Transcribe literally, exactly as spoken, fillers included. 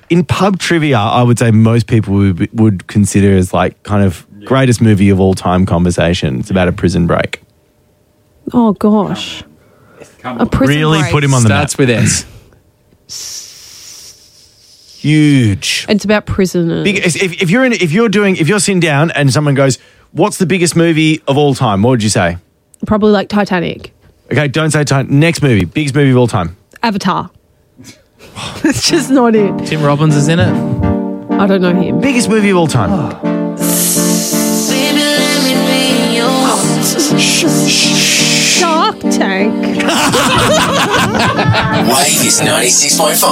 in pub trivia, I would say most people would, would consider as like kind of greatest movie of all time conversation. It's about a prison break. Oh, gosh. A prison Really break. put him on the Starts map. with S. Huge. It's about prisoners. Big, if, if you're in, if you're doing, if you're sitting down and someone goes, "What's the biggest movie of all time?" What would you say? Probably like Titanic. Okay, don't say time. Next movie, biggest movie of all time. Avatar. It's just not it. Tim Robbins is in it. I don't know him. Biggest movie of all time. Shark Tank. Wave is ninety-six point five.